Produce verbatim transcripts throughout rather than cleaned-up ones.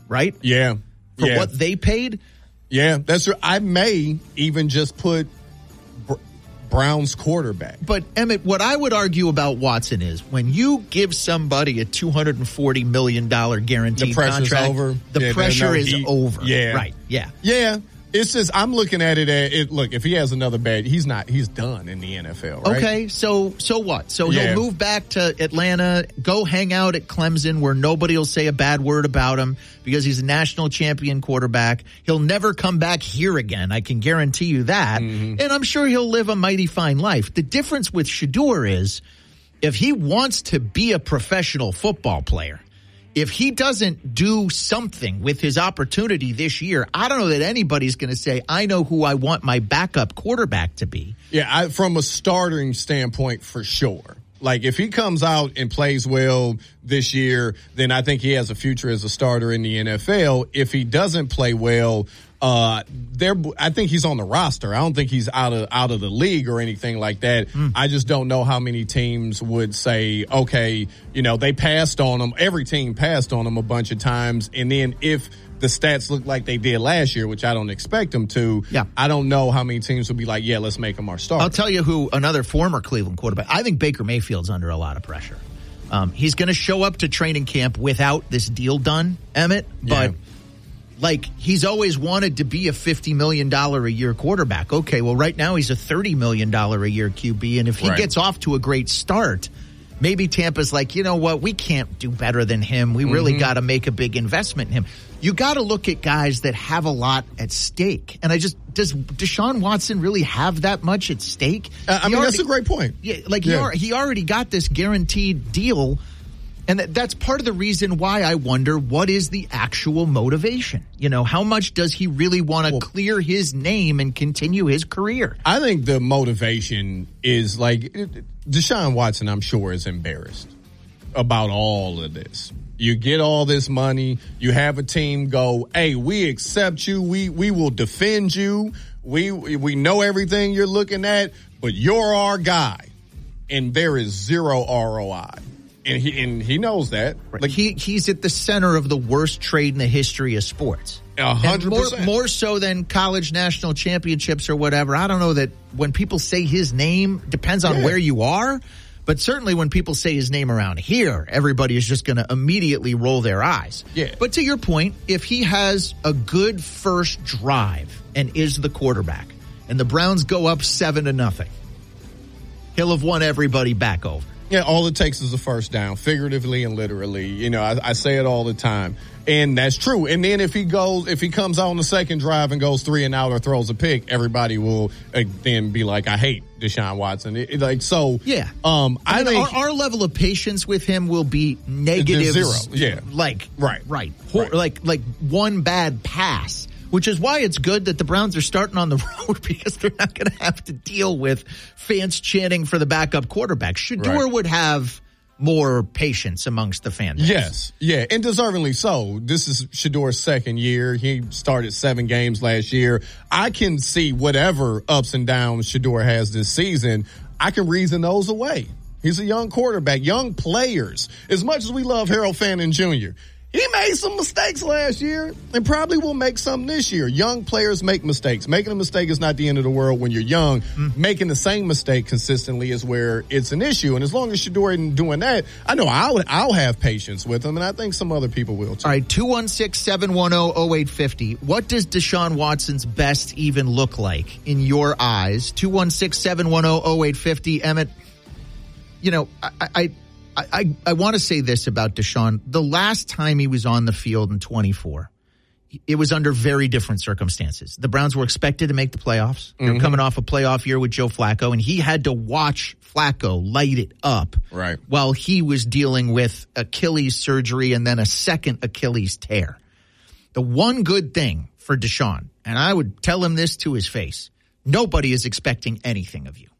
right? Yeah. For yeah. what they paid? Yeah, that's true. I may even just put Br- Brown's quarterback. But, Emmett, what I would argue about Watson is when you give somebody a two hundred forty million dollars guaranteed the pressure's contract, over. the yeah, pressure no, is he, over. Yeah. Right, yeah. Yeah. It's just, I'm looking at it at it. Look, if he has another bad, he's not, he's done in the N F L, right? Okay, so so what? So Yeah. he'll move back to Atlanta, go hang out at Clemson where nobody will say a bad word about him because he's a national champion quarterback. He'll never come back here again. I can guarantee you that. Mm-hmm. And I'm sure he'll live a mighty fine life. The difference with Shedeur is if he wants to be a professional football player, if he doesn't do something with his opportunity this year, I don't know that anybody's going to say, I know who I want my backup quarterback to be. Yeah, I, from a starting standpoint, for sure. Like, if he comes out and plays well this year, then I think he has a future as a starter in the N F L. If he doesn't play well, uh, there, I think he's on the roster. I don't think he's out of out of the league or anything like that. Mm. I just don't know how many teams would say, okay, you know, they passed on him. Every team passed on him a bunch of times. And then if the stats look like they did last year, which I don't expect them to, yeah. I don't know how many teams would be like, yeah, let's make him our starter. I'll tell you who, another former Cleveland quarterback, I think Baker Mayfield's under a lot of pressure. Um, he's going to show up to training camp without this deal done, Emmett, but yeah. like he's always wanted to be a fifty million dollars a year quarterback. Okay, well, right now he's a thirty million dollars a year Q B, and if he right. gets off to a great start, maybe Tampa's like, you know what, we can't do better than him. We really mm-hmm. got to make a big investment in him. You got to look at guys that have a lot at stake. And I just, does Deshaun Watson really have that much at stake? Uh, I he mean, already, that's a great point. Yeah, like yeah. he, he already got this guaranteed deal. And that, that's part of the reason why I wonder what is the actual motivation? You know, how much does he really want to well, clear his name and continue his career? I think the motivation is like Deshaun Watson, I'm sure, is embarrassed about all of this. You get all this money. You have a team go, hey, we accept you. We we will defend you. We we know everything you're looking at, but you're our guy. And there is zero R O I. And he and he knows that. Right. Like he he's at the center of the worst trade in the history of sports. A hundred percent. More so than college national championships or whatever. I don't know that when people say his name, depends on yeah. where you are. But certainly when people say his name around here, everybody is just going to immediately roll their eyes. Yeah. But to your point, if he has a good first drive and is the quarterback, and the Browns go up seven to nothing, he'll have won everybody back over. Yeah, all it takes is a first down, figuratively and literally. You know, I, I say it all the time. And that's true. And then if he goes, if he comes out on the second drive and goes three and out or throws a pick, everybody will uh, then be like, I hate Deshaun Watson. It, it, like, so, yeah. Um, I, I mean, think our, our level of patience with him will be negative. Zero. Yeah. Like, right. Right. right. Like, like one bad pass. Which is why it's good that the Browns are starting on the road because they're not going to have to deal with fans chanting for the backup quarterback. Shedeur right. would have more patience amongst the fan base. Yes, yeah, and deservingly so. This is Shedeur's second year. He started seven games last year. I can see whatever ups and downs Shedeur has this season. I can reason those away. He's a young quarterback, young players. As much as we love Harold Fannin Junior, he made some mistakes last year and probably will make some this year. Young players make mistakes. Making a mistake is not the end of the world when you're young. Mm-hmm. Making the same mistake consistently is where it's an issue. And as long as Shedeur isn't doing that, I know I'll, I'll have patience with him, and I think some other people will too. All right, two one six, seven one zero, zero eight five zero. What does Deshaun Watson's best even look like in your eyes? two one six, seven one zero, zero eight five zero. Emmett, you know, I... I I, I want to say this about Deshaun. The last time he was on the field in twenty-four, it was under very different circumstances. The Browns were expected to make the playoffs. They're mm-hmm. coming off a playoff year with Joe Flacco, and he had to watch Flacco light it up right. while he was dealing with Achilles surgery and then a second Achilles tear. The one good thing for Deshaun, and I would tell him this to his face, nobody is expecting anything of you.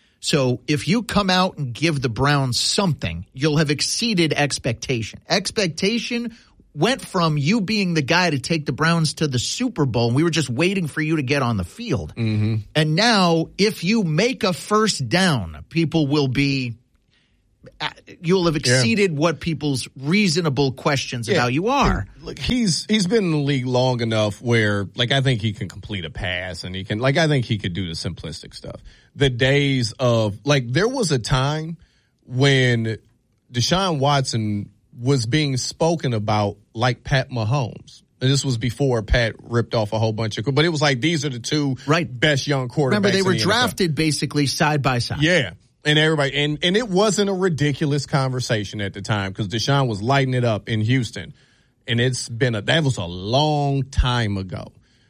So if you come out and give the Browns something, you'll have exceeded expectation. Expectation went from you being the guy to take the Browns to the Super Bowl, and we were just waiting for you to get on the field. Mm-hmm. And now if you make a first down, people will be you'll have exceeded yeah. what people's reasonable questions yeah. about you are. And, look, he's he's been in the league long enough where, like, I think he can complete a pass and he can, like, I think he could do the simplistic stuff. The days of, like, there was a time when Deshaun Watson was being spoken about like Pat Mahomes. And this was before Pat ripped off a whole bunch of, but it was like, these are the two right. best young quarterbacks. Remember, they were the drafted N F L. Basically side by side. Yeah. And everybody, and, and it wasn't a ridiculous conversation at the time because Deshaun was lighting it up in Houston. And it's been a, that was a long time ago.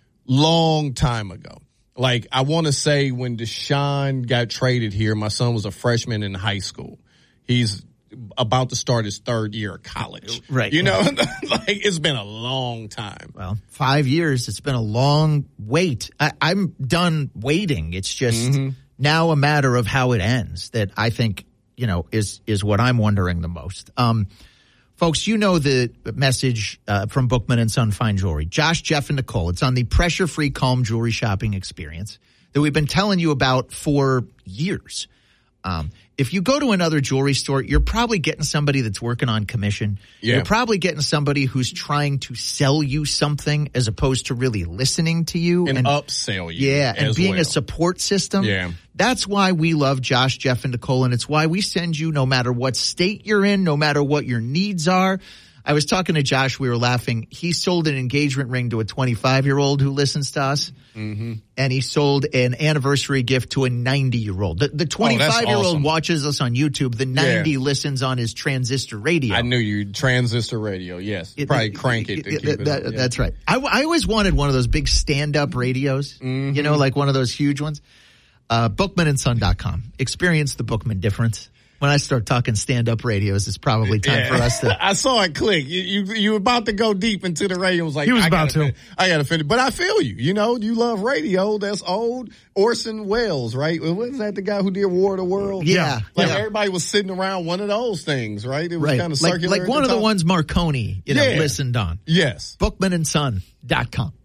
Long time ago. Like, I want to say when Deshaun got traded here, my son was a freshman in high school. He's about to start his third year of college. Right. You know, like, it's been a long time. Well, five years. It's been a long wait. I, I'm done waiting. It's just mm-hmm. now a matter of how it ends that I think, you know, is, is what I'm wondering the most. Um, folks, you know the message uh, from Bookman and Son Fine Jewelry. Josh, Jeff, and Nicole. It's on the pressure-free, calm jewelry shopping experience that we've been telling you about for years. Um, if you go to another jewelry store, you're probably getting somebody that's working on commission. Yeah. You're probably getting somebody who's trying to sell you something as opposed to really listening to you. And, and upsell you. Yeah, and being well. a support system. Yeah. That's why we love Josh, Jeff, and Nicole, and it's why we send you no matter what state you're in, no matter what your needs are. I was talking to Josh. We were laughing. He sold an engagement ring to a twenty-five-year-old who listens to us, mm-hmm. and he sold an anniversary gift to a ninety-year-old. The, the twenty-five-year-old oh, awesome. watches us on YouTube. The ninety yeah. listens on his transistor radio. I knew you. Transistor radio, yes. It, Probably it, crank it, it to keep it, that, up. Yeah. That's right. I, I always wanted one of those big stand-up radios, mm-hmm. you know, like one of those huge ones. Uh, Bookman and Son dot com. Experience the Bookman difference. When I start talking stand-up radios, it's probably time yeah. for us to. I saw it click. You, you you were about to go deep into the radio. It was like he was I about gotta, to. I got to finish, but I feel you. You know, you love radio. That's old. Orson Welles, right? Wasn't that the guy who did War of the World? Yeah, like yeah. everybody was sitting around one of those things, right? It was right. kind of like, circular. Like one the of top. the ones Marconi, you know, yeah. listened on. Yes. Bookman and Son dot com.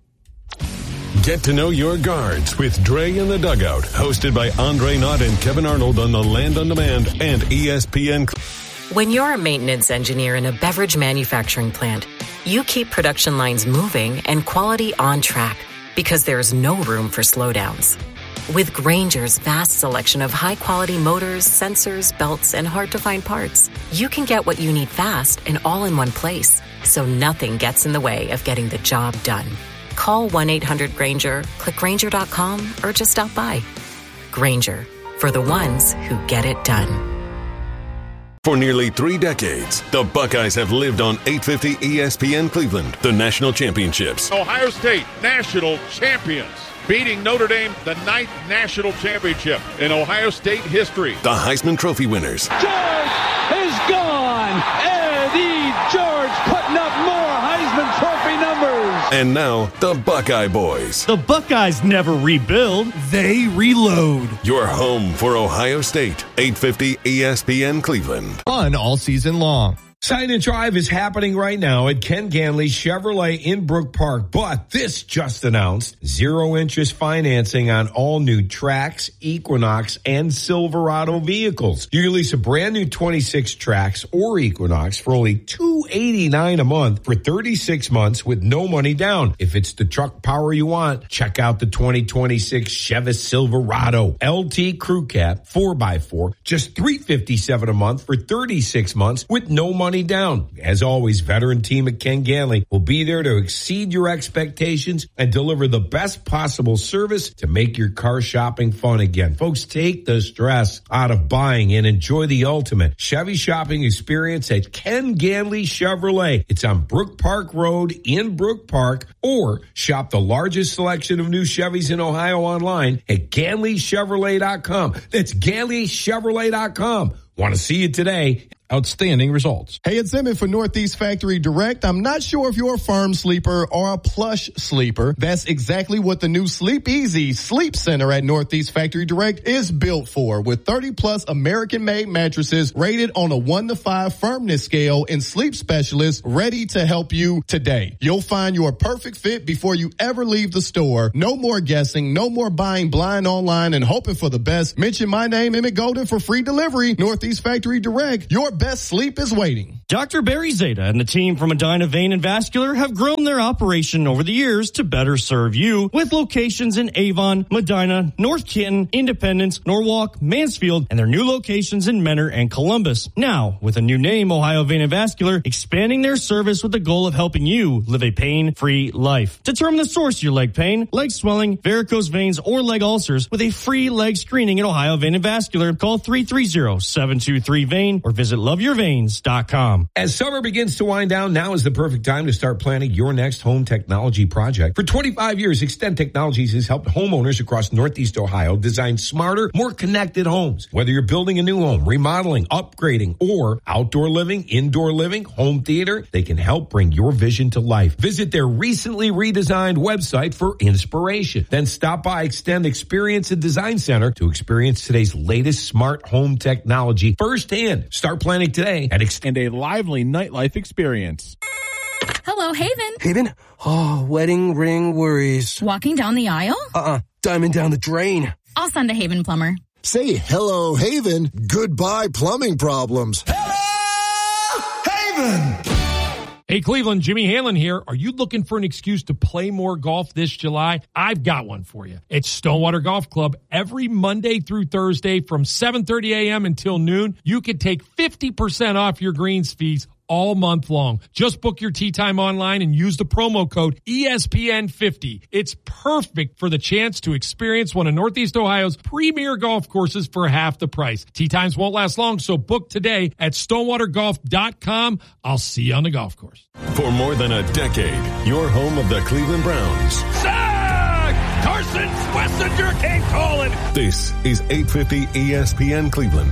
Get to know your guards with Dre in the Dugout, hosted by Andre Knott and Kevin Arnold on the Land on Demand and E S P N. When you're a maintenance engineer in a beverage manufacturing plant, you keep production lines moving and quality on track because there's no room for slowdowns. With Grainger's vast selection of high-quality motors, sensors, belts, and hard-to-find parts, you can get what you need fast and all in one place, so nothing gets in the way of getting the job done. Call one eight hundred Grainger, click Grainger dot com, or just stop by. Grainger, for the ones who get it done. For nearly three decades, the Buckeyes have lived on eight fifty E S P N Cleveland, the national championships. Ohio State, national champions, beating Notre Dame, the ninth national championship in Ohio State history. The Heisman Trophy winners. George is gone! Eddie George putting up more Heisman Trophy numbers! And now, the Buckeye Boys. The Buckeyes never rebuild, they reload. Your home for Ohio State, eight fifty E S P N Cleveland. Fun all season long. Sign and Drive is happening right now at Ken Ganley Chevrolet in Brook Park, but this just announced zero interest financing on all new Trax, Equinox, and Silverado vehicles. You can lease a brand new twenty-six Trax or Equinox for only two hundred eighty-nine dollars a month for thirty-six months with no money down. If it's the truck power you want, check out the twenty twenty-six Chevy Silverado L T Crew Cab four by four, just three hundred fifty-seven dollars a month for thirty-six months with no money down. As always, veteran team at Ken Ganley will be there to exceed your expectations and deliver the best possible service to make your car shopping fun again. Folks, take the stress out of buying and enjoy the ultimate Chevy shopping experience at Ken Ganley Chevrolet. It's on Brook Park Road in Brook Park, or shop the largest selection of new Chevys in Ohio online at Ganley Chevrolet dot com. That's Ganley Chevrolet dot com. Want to see you today? outstanding results. Hey, it's Emmett for Northeast Factory Direct. I'm not sure if you're a firm sleeper or a plush sleeper. That's exactly what the new Sleep Easy Sleep Center at Northeast Factory Direct is built for, with thirty plus American-made mattresses rated on a one to five firmness scale and sleep specialists ready to help you today. You'll find your perfect fit before you ever leave the store. No more guessing, no more buying blind online and hoping for the best. Mention my name, Emmett Golden, for free delivery. Northeast Factory Direct. Your best sleep is waiting. Doctor Barry Zeta and the team from Medina Vein and Vascular have grown their operation over the years to better serve you, with locations in Avon, Medina, North Canton, Independence, Norwalk, Mansfield, and their new locations in Mentor and Columbus. Now, with a new name, Ohio Vein and Vascular, expanding their service with the goal of helping you live a pain-free life. Determine the source of your leg pain, leg swelling, varicose veins, or leg ulcers with a free leg screening at Ohio Vein and Vascular. Call three three zero, seven two three, V E I N or visit love your veins dot com. As summer begins to wind down, now is the perfect time to start planning your next home technology project. For twenty-five years, Extend Technologies has helped homeowners across Northeast Ohio design smarter, more connected homes. Whether you're building a new home, remodeling, upgrading, or outdoor living, indoor living, home theater, they can help bring your vision to life. Visit their recently redesigned website for inspiration. Then stop by Extend Experience and Design Center to experience today's latest smart home technology firsthand. Start planning today at Extend. And a lively nightlife experience. Hello, Haven. Haven? Oh, wedding ring worries. Walking down the aisle? Uh-uh. Diamond down the drain. I'll send a Haven plumber. Say hello, Haven. Goodbye, plumbing problems. Hello, Haven. Hey, Cleveland, Jimmy Hanlon here. Are you looking for an excuse to play more golf this July? I've got one for you. It's Stonewater Golf Club. Every Monday through Thursday from seven thirty a.m. until noon, you can take fifty percent off your greens fees all month long. Just book your tee time online and use the promo code E S P N fifty. It's perfect for the chance to experience one of Northeast Ohio's premier golf courses for half the price. Tee times won't last long, so book today at stonewater golf dot com. I'll see you on the golf course. For more than a decade, your home of the Cleveland Browns. Sack! Carson Schlesinger came calling. This is eight fifty E S P N Cleveland.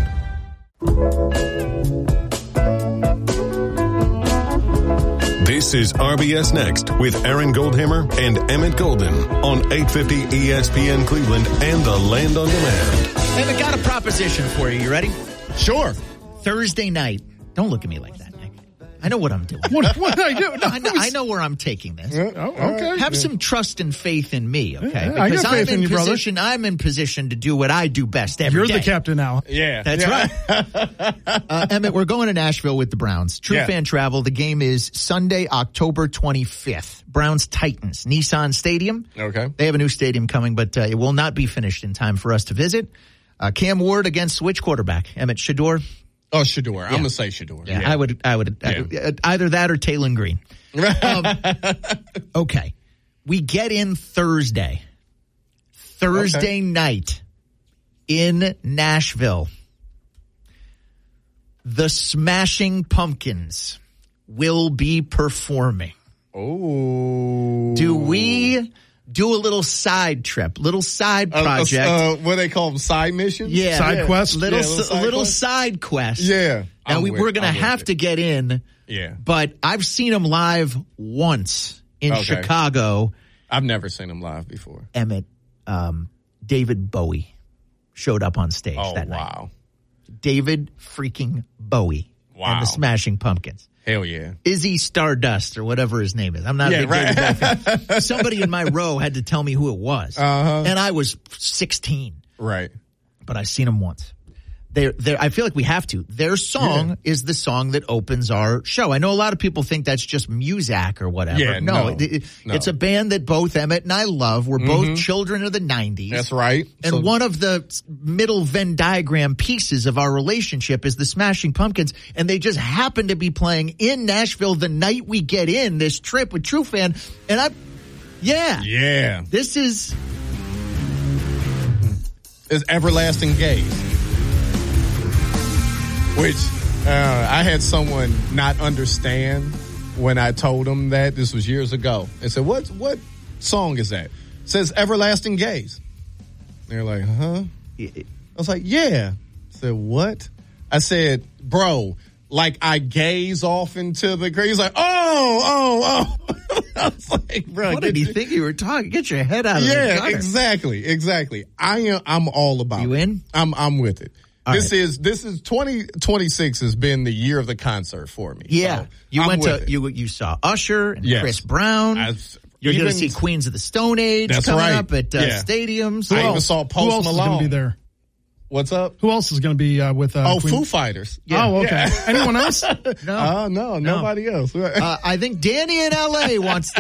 This is R B S Next with Aaron Goldhammer and Emmett Golden on eight fifty E S P N Cleveland and the Land on Demand. Emmett, got a proposition for you. You ready? Sure. Thursday night. Don't look at me like that, Nick. I know what I'm doing. What, what I do? No, I, know, I know where I'm taking this. Uh, oh, okay. Have yeah. some trust and faith in me, okay? Yeah, I because got faith I'm in, in you, position. brother. I'm in position to do what I do best every You're day. You're the captain now. Yeah, that's yeah. right. uh, Emmett, we're going to Nashville with the Browns. True yeah. fan travel. The game is Sunday, October twenty-fifth. Browns Titans, Nissan Stadium. Okay. They have a new stadium coming, but uh, it will not be finished in time for us to visit. Uh, Cam Ward against which quarterback? Emmett, Shador. Oh, Shador. Yeah. I'm gonna say Shador. Yeah, yeah, I would. I would. Yeah. I, either that or Taylon Green. um, okay, we get in Thursday. Thursday okay. night in Nashville. The Smashing Pumpkins will be performing. Oh, do we? Do a little side trip, little side project. Uh, uh, what do they call them? Side missions? Yeah. Side yeah. quest? Little, yeah, little, side, little quest? side quest. Yeah. Now, we, with, we're going to have it. to get in. Yeah. But I've seen them live once in okay. Chicago. I've never seen them live before. Emmett, um, David Bowie showed up on stage oh, that night. wow. David freaking Bowie. Wow. And the Smashing Pumpkins. Hell yeah. Izzy Stardust or whatever his name is. I'm not yeah, a big right. David Bowie fan. Somebody in my row had to tell me who it was. Uh-huh. And I was sixteen. Right. But I've seen them once. They're, they're, I feel like we have to. Their song yeah. is the song that opens our show. I know a lot of people think that's just Muzak or whatever. Yeah, no, no, it, it, no. It's a band that both Emmett and I love. We're mm-hmm. both children of the nineties. That's right. And so, one of the middle Venn diagram pieces of our relationship is the Smashing Pumpkins. And they just happen to be playing in Nashville the night we get in this trip with True Fan. And I, yeah. Yeah. This is. It's Everlasting Gaze. Which uh, I had someone not understand when I told them that. This was years ago. They said, what what song is that? It says Everlasting Gaze. They're like, huh? I was like, yeah. I said, what? I said, bro, like I gaze off into the crowd. He's like, oh, oh, oh. I was like, bro, what did he you, think you were talking? Get your head out of yeah, the gutter. exactly, exactly. I am. I'm all about. You it. in? I'm. I'm with it. All this right. is this is twenty twenty-six has been the year of the concert for me. Yeah, so you I'm went with to it. you you saw Usher and Yes. Chris Brown. I, You're going to even- see Queens of the Stone Age That's coming right. up at uh, Yeah. stadiums. I even saw Who Post else is going Malone. to be there? What's up? Who else is going to be uh, with? Uh, Oh, Queen? Foo Fighters. Yeah. Oh, okay. Anyone else? No, Uh, no, nobody else. uh, I think Danny in L A wants to